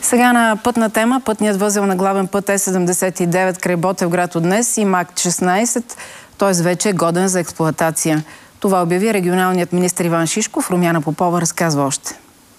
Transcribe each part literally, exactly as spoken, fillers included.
Сега на пътна тема. Пътният възел на главен път Е седемдесет и девет край Ботевград от днес и МАК шестнайсет, т.е. вече е годен за експлоатация. Това обяви регионалният министър Иван Шишков. Румяна Попова разказва още.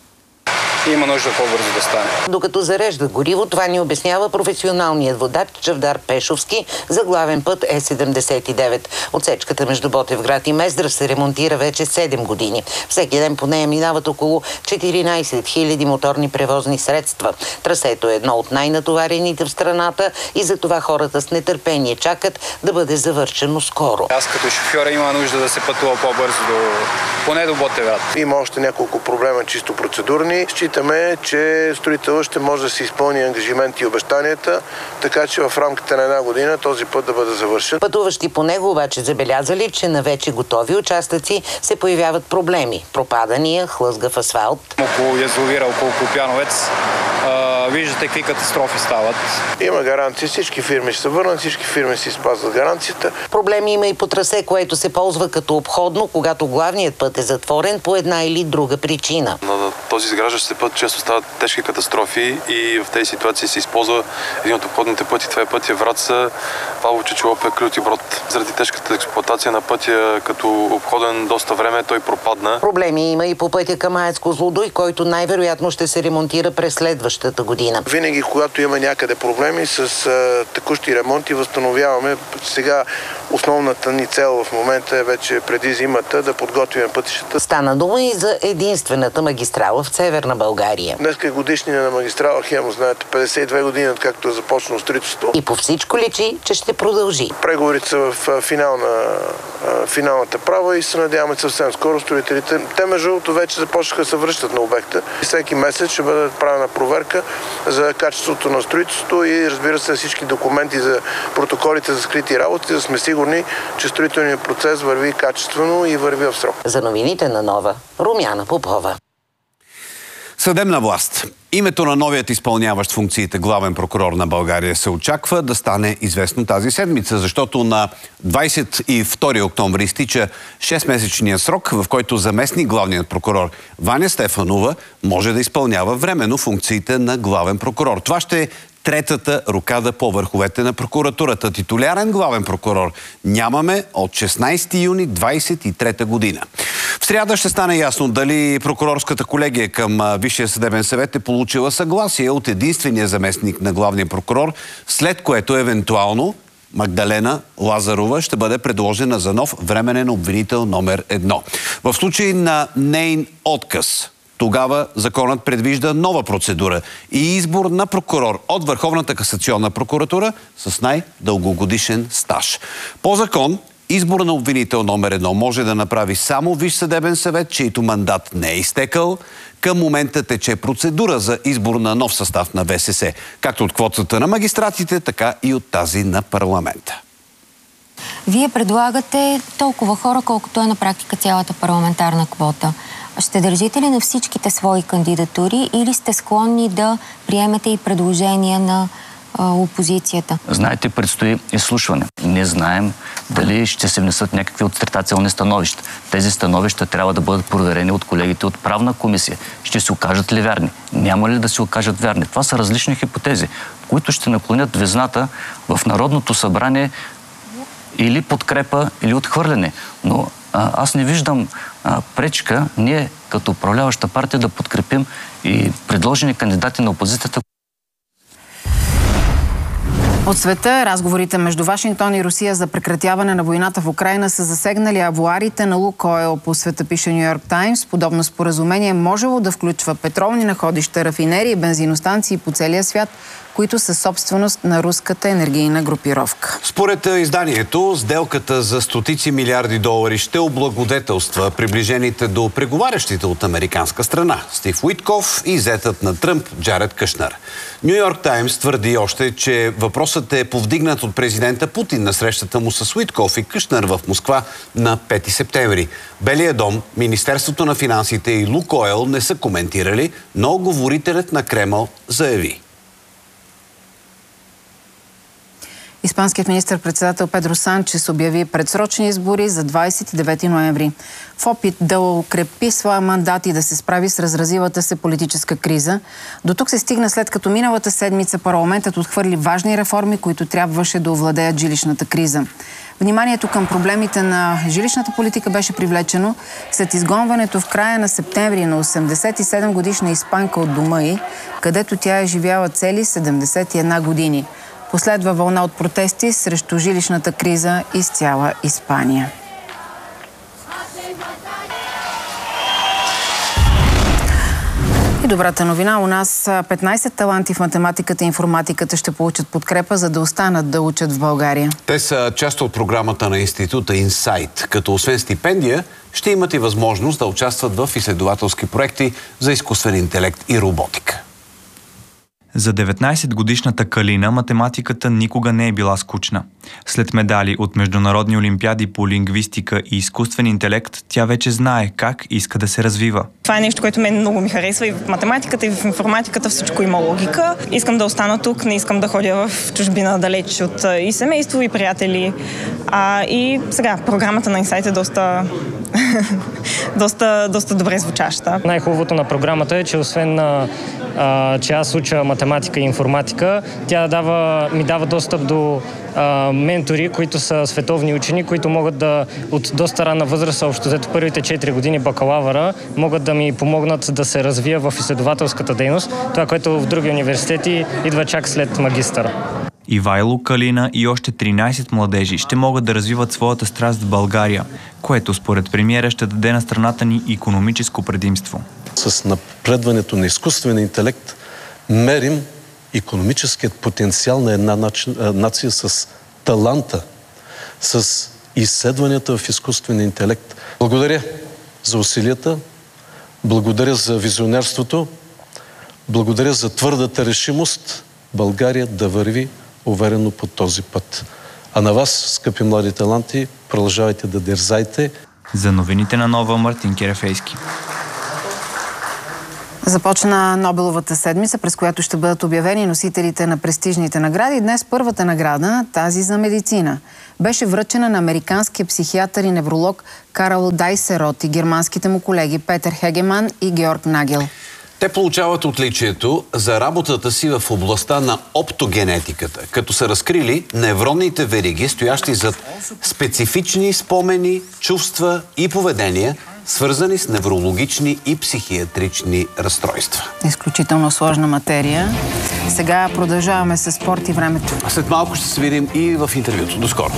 Има нужда по-бързо да стане. Докато зарежда гориво, това ни обяснява професионалният водач Чавдар Пешовски за главен път Е седемдесет и девет. Отсечката между Ботевград и Мездра се ремонтира вече седем години. Всеки ден по нея минават около четиринайсет хиляди моторни превозни средства. Трасето е едно от най-натоварените в страната и за това хората с нетърпение чакат да бъде завършено скоро. Аз като шофьора има нужда да се пътува по-бързо, до... поне до Ботевград. Има още няколко проблема чисто процедурни. Считаме, че строителът ще може да се изпълни ангажимент и обещанията, така че в рамките на една година този път да бъде завършен. Пътуващи по него обаче забелязали, че на вече готови участъци се появяват проблеми. Пропадания, хлъзгав асфалт. Около язовира, около Копяновец, а, виждате какви катастрофи стават. Има гаранции, всички фирми ще се върнат, всички фирми си спазват гаранцията. Проблеми има и по трасе, което се ползва като обходно, когато главният път е затворен по една или друга причина. На този изграждащ се път често стават тежки катастрофи и в тези ситуации се използва един от обходните пъти. Това е пътя Враца, Павловче, Чолопе, Клюти, Брод. Заради тежката експлоатация на пътя като обходен доста време, той пропадна. Проблеми има и по пътя към АЕЦ Козлодуй, който най-вероятно ще се ремонтира през следващата година. Винаги, когато има някъде проблеми с а, текущи ремонти, възстановяваме. Сега основната ни цел в момента е вече преди зимата да подготвим пътищата. Стана дума и за единствената магистрала в Северна България. Днес е годишнина на магистрала Хемус, знаете, петдесет и две години, откакто е започнало строителство. И по всичко личи, че ще продължи. Преговорите са в финална, финалната права и се надяваме съвсем скоро строителите. Те, между другото, вече започнаха да се връщат на обекта. Всеки месец ще бъде правена проверка за качеството на строителството и, разбира се, всички документи за протоколите за скрити работи, да сме сигурни, че строителният процес върви качествено и върви в срок. За новините на Нова, Румяна Попова. Съдебна власт. Името на новият изпълняващ функциите главен прокурор на България се очаква да стане известно тази седмица, защото на двайсет и втори октомври изтича шестмесечният срок, в който заместник главният прокурор Ваня Стефанова може да изпълнява временно функциите на главен прокурор. Това ще е третата рокада по върховете на прокуратурата. Титулярен главен прокурор нямаме от шестнайсети юни двайсет и трета година. В сряда ще стане ясно дали прокурорската колегия към Висшия съдебен съвет е получила съгласие от единствения заместник на главния прокурор, след което евентуално Магдалена Лазарова ще бъде предложена за нов временен обвинител номер едно. В случай на нейн отказ, тогава законът предвижда нова процедура и избор на прокурор от Върховната касационна прокуратура с най-дългогодишен стаж. По закон, избор на обвинител номер едно може да направи само Висш съдебен съвет, чийто мандат не е изтекал. Към момента тече процедура за избор на нов състав на В С С, както от квотата на магистратите, така и от тази на парламента. Вие предлагате толкова хора, колкото е на практика цялата парламентарна квота. Ще държите ли на всичките свои кандидатури или сте склонни да приемете и предложения на а, опозицията? Знаете, предстои изслушване. Не знаем дали ще се внесат някакви отрицателни становища. Тези становища трябва да бъдат проверени от колегите от правна комисия. Ще се окажат ли вярни? Няма ли да се окажат вярни? Това са различни хипотези, които ще наклонят везната в Народното събрание или подкрепа, или отхвърляне. Но а, аз не виждам а, пречка ние като управляваща партия да подкрепим и предложени кандидати на опозицията. От света разговорите между Вашингтон и Русия за прекратяване на войната в Украйна са засегнали авуарите на Лукойл. По света пише Ню Йорк Таймс. Подобно споразумение можело да включва петролни находища, рафинерии и бензиностанции по целия свят, които са собственост на руската енергийна групировка. Според изданието, сделката за стотици милиарди долари ще облагодетелства приближените до преговарящите от американска страна Стив Уитков и зетът на Тръмп Джаред Кушнер. Ню Йорк Таймс твърди още, че въпросът е повдигнат от президента Путин на срещата му с Уитков и Кушнер в Москва на пети септември. Белия дом, Министерството на финансите и Лукойл не са коментирали, но говорителят на Кремъл заяви: Испанският министър-председател Педро Санчес обяви предсрочни избори за двадесет и девети ноември. В опит да укрепи своя мандат и да се справи с разразилата се политическа криза, до тук се стигна след като миналата седмица парламентът отхвърли важни реформи, които трябваше да овладеят жилищната криза. Вниманието към проблемите на жилищната политика беше привлечено след изгонването в края на септември на осемдесет и седем годишна испанка от дома й, където тя е живяла цели седемдесет и една години. Последва вълна от протести срещу жилищната криза из цяла Испания. И добрата новина. У нас петнадесет таланти в математиката и информатиката ще получат подкрепа, за да останат да учат в България. Те са част от програмата на института Инсайт, като освен стипендия ще имат и възможност да участват в изследователски проекти за изкуствен интелект и роботика. За деветнадесетгодишната Калина математиката никога не е била скучна. След медали от международни олимпиади по лингвистика и изкуствен интелект, тя вече знае как иска да се развива. Това е нещо, което мен много ми харесва и в математиката, и в информатиката всичко има логика. Искам да остана тук, не искам да ходя в чужбина далеч от и семейство, и приятели. А, и сега, програмата на Инсайт е доста... доста, доста добре звучаща. Най-хубавото на програмата е, че освен на а, че аз уча математика и информатика, тя дава, ми дава достъп до а, ментори, които са световни учени, които могат да от доста ранна възраст, общо взето първите четири години бакалавъра, могат да ми помогнат да се развия в изследователската дейност. Това, което в други университети идва чак след магистър. Ивайло, Калина и още тринадесет младежи ще могат да развиват своята страст в България, което според премиера ще даде на страната ни икономическо предимство. С напредването на изкуствения интелект мерим икономическият потенциал на една нация с таланта, с изследванията в изкуствения интелект. Благодаря за усилията, благодаря за визионерството, благодаря за твърдата решимост България да върви уверено по този път. А на вас, скъпи млади таланти, продължавайте да дерзайте. За новините на Нова, Мартин Керефейски. Започна Нобеловата седмица, през която ще бъдат обявени носителите на престижните награди. Днес първата награда, тази за медицина, беше връчена на американския психиатър и невролог Карл Дайсерот и германските му колеги Петър Хегеман и Георг Нагел. Те получават отличието за работата си в областта на оптогенетиката, като са разкрили невронните вериги, стоящи зад специфични спомени, чувства и поведения, свързани с неврологични и психиатрични разстройства. Изключително сложна материя. Сега продължаваме с спорт и времето. След малко ще се видим и в интервюто. До скоро!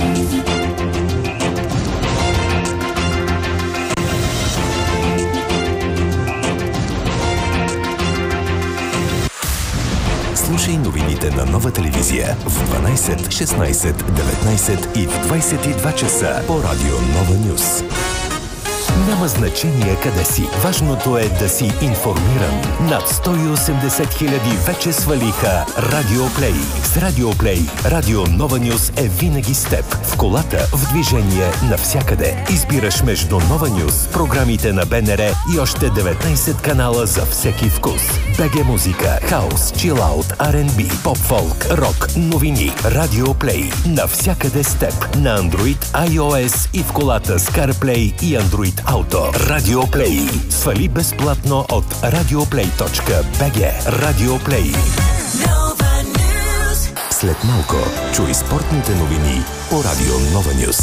Слушай новините на Нова телевизия в дванадесет, шестнадесет, деветнадесет и в двадесет и два часа по радио Нова Нюс. Няма значение къде си. Важното е да си информиран. Над сто и осемдесет хиляди вече свалиха Радио Плей. С Радио Плей, Радио Нова Нюс е винаги с теб. В колата, в движение, навсякъде. Избираш между Нова Нюс, програмите на БНР и още деветнадесет канала за всеки вкус. БГ музика, хаус, чилаут, Ар енд Би, поп-фолк, рок, новини. Радио Плей. Навсякъде с теб. На Android, iOS и в колата с CarPlay и Android Auto. Радио Плей. Свали безплатно от радиоплей точка би джи. Радио Плей. След малко чуй спортните новини по Радио Нова Нюс.